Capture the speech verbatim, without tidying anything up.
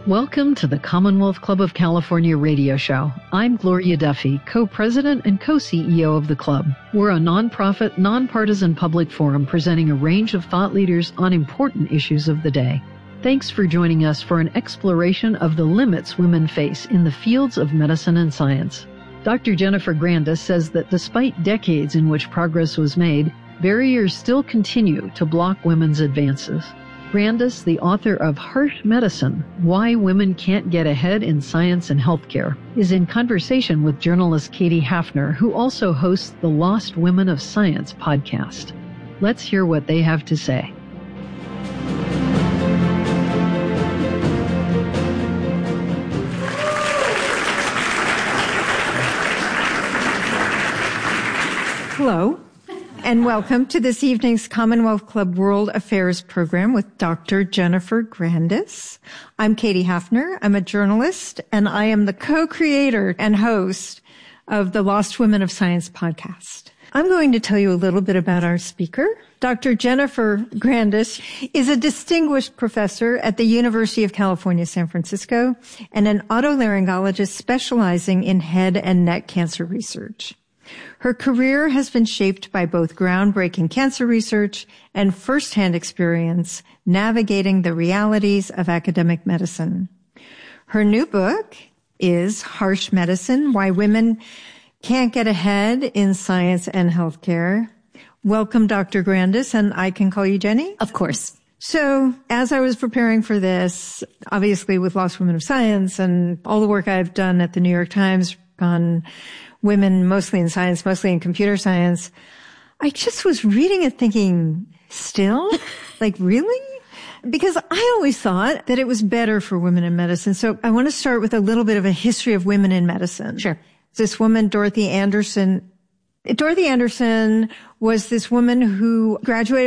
Welcome to the Commonwealth Club of California radio show. I'm Gloria Duffy, co-president and co-C E O of the club. We're a nonprofit, nonpartisan public forum presenting a range of thought leaders on important issues of the day. Thanks for joining us for an exploration of the limits women face in the fields of medicine and science. Doctor Jennifer Grandis says that despite decades in which progress was made, barriers still continue to block women's advances. Grandis, the author of Harsh Medicine, Why Women Can't Get Ahead in Science and Healthcare, is in conversation with journalist Katie Hafner, who also hosts the Lost Women of Science podcast. Let's hear what they have to say. Hello, and welcome to this evening's Commonwealth Club World Affairs program with Doctor Jennifer Grandis. I'm Katie Hafner. I'm a journalist, and I am the co-creator and host of the Lost Women of Science podcast. I'm going to tell you a little bit about our speaker. Doctor Jennifer Grandis is a distinguished professor at the University of California, San Francisco, and an otolaryngologist specializing in head and neck cancer research. Her career has been shaped by both groundbreaking cancer research and firsthand experience navigating the realities of academic medicine. Her new book is Harsh Medicine, Why Women Can't Get Ahead in Science and Healthcare. Welcome, Doctor Grandis, and I can call you Jenny? Of course. So as I was preparing for this, obviously with Lost Women of Science and all the work I've done at the New York Times on women, mostly in science, mostly in computer science, I just was reading it thinking, still? Like, really? Because I always thought that it was better for women in medicine. So I want to start with a little bit of a history of women in medicine. Sure. This woman, Dorothy Anderson. Dorothy Anderson was this woman who graduated